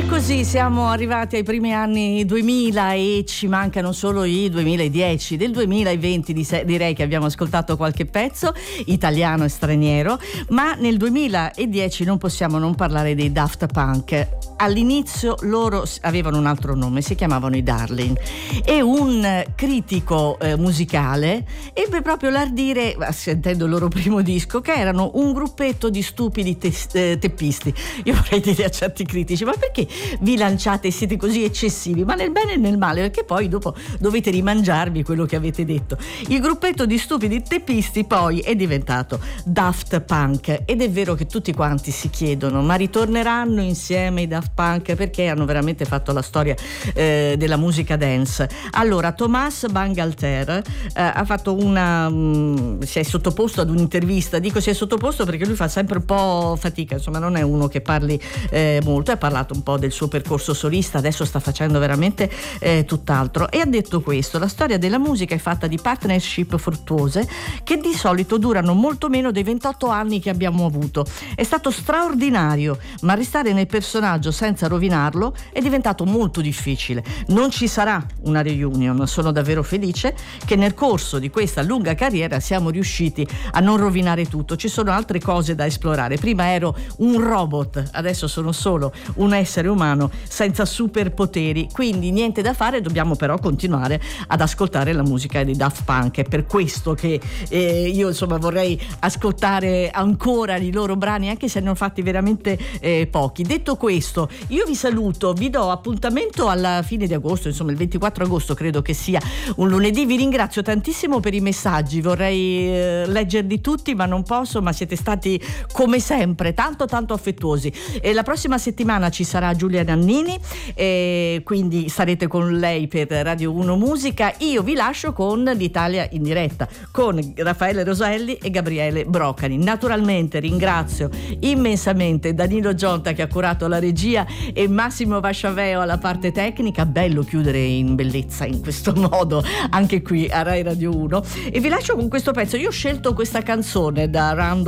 Così siamo arrivati ai primi anni 2000 e ci mancano solo i 2010. Del 2020 direi che abbiamo ascoltato qualche pezzo italiano e straniero, ma nel 2010 non possiamo non parlare dei Daft Punk. All'inizio loro avevano un altro nome, si chiamavano i Darling, e un critico musicale ebbe proprio l'ardire, sentendo il loro primo disco, che erano un gruppetto di stupidi teppisti. Io vorrei dire a certi critici: ma perché vi lanciate e siete così eccessivi? Ma nel bene e nel male, perché poi dopo dovete rimangiarvi quello che avete detto. Il gruppetto di stupidi teppisti poi è diventato Daft Punk, ed è vero che tutti quanti si chiedono: ma ritorneranno insieme i Daft Punk? Perché hanno veramente fatto la storia della musica dance. Allora, Thomas Bangalter ha fatto si è sottoposto ad un'intervista. Dico si è sottoposto perché lui fa sempre un po' fatica, insomma non è uno che parli molto. Ha parlato un po' del suo percorso solista, adesso sta facendo veramente tutt'altro, e ha detto questo: la storia della musica è fatta di partnership fruttuose che di solito durano molto meno dei 28 anni che abbiamo avuto. È stato straordinario, ma restare nel personaggio senza rovinarlo è diventato molto difficile. Non ci sarà una reunion. Sono davvero felice che nel corso di questa lunga carriera siamo riusciti a non rovinare tutto. Ci sono altre cose da esplorare. Prima ero un robot, adesso sono solo un essere umano senza superpoteri, quindi niente da fare, dobbiamo però continuare ad ascoltare la musica dei Daft Punk. È per questo che io insomma vorrei ascoltare ancora i loro brani, anche se ne ho fatti veramente pochi. Detto questo, io vi saluto, vi do appuntamento alla fine di agosto, insomma il 24 agosto credo che sia un lunedì. Vi ringrazio tantissimo per i messaggi, vorrei leggerli tutti ma non posso, ma siete stati come sempre tanto affettuosi. E la prossima settimana ci sarà Giulia Nannini, quindi sarete con lei per Radio 1 Musica. Io vi lascio con l'Italia in diretta con Raffaele Roselli e Gabriele Broccani. Naturalmente ringrazio immensamente Danilo Gionta che ha curato la regia e Massimo Vasciaveo alla parte tecnica. Bello chiudere in bellezza in questo modo anche qui a Rai Radio 1, e vi lascio con questo pezzo. Io ho scelto questa canzone da Round